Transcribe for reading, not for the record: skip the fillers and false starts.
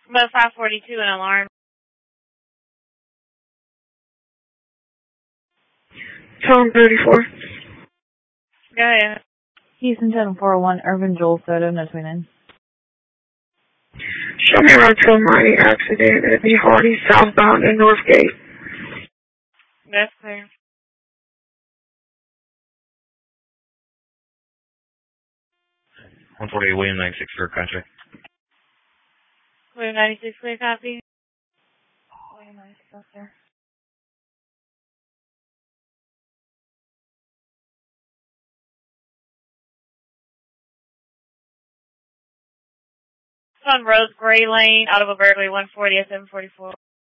About 542, an alarm. Tom 34. Go ahead. Houston 7401, Irvin Joel Soto, no 29. Show me around to a mining accident at the Hardy southbound in Northgate. That's clear. 148 William 96 for contract. William 96, clear copy. William 96 up there. On Rose Gray Lane, Audible Berkeley 140 at 744.